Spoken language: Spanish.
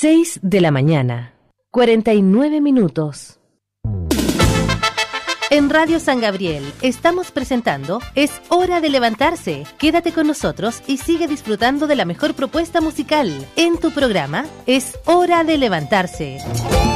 6 de la mañana, 49 minutos. En Radio San Gabriel estamos presentando Es Hora de Levantarse. Quédate con nosotros y sigue disfrutando de la mejor propuesta musical en tu programa Es Hora de Levantarse.